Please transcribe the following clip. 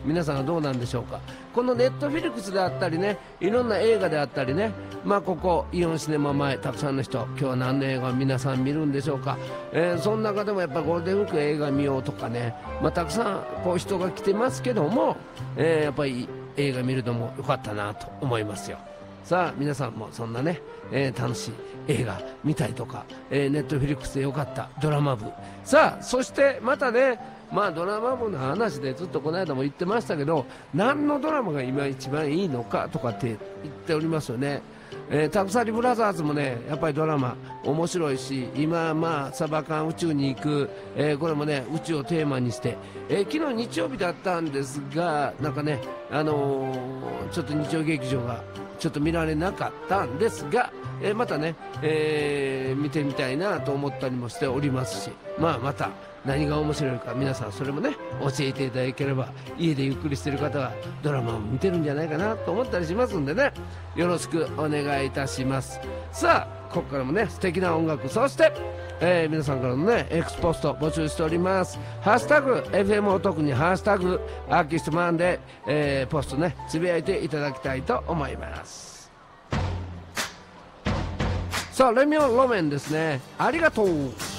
皆さんはどうなんでしょうか。このネットフィリックスであったりね、いろんな映画であったりね、ここイオンシネマ前、たくさんの人、今日は何の映画を皆さん見るんでしょうか。その中でもやっぱゴールデンウィーク映画見ようとかね、たくさんこう人が来てますけども、やっぱり映画見るのも良かったなと思いますよ。さあ皆さんもそんなね、楽しい映画見たりとか、ネットフィリックスで良かったドラマ部、さあそしてまたね、ドラマ部の話でずっとこの間も言ってましたけど、何のドラマが今一番いいのかとかって言っておりますよね。タクサリブラザーズもねやっぱりドラマ面白いし、今サバ缶宇宙に行く、これもね宇宙をテーマにして、昨日日曜日だったんですが、なんかねちょっと日曜劇場がちょっと見られなかったんですが、またね、見てみたいなと思ったりもしておりますし、また何が面白いか皆さんそれもね教えていただければ、家でゆっくりしてる方はドラマを見てるんじゃないかなと思ったりしますんでね、よろしくお願いいたします。さあここからもね素敵な音楽、そして、皆さんからのねエクスポスト募集しております。ハッシュタグ FM を特にハッシュタグアーティストマンで、ポストねつぶやいていただきたいと思います。さあレミオンロメンですね、ありがとう。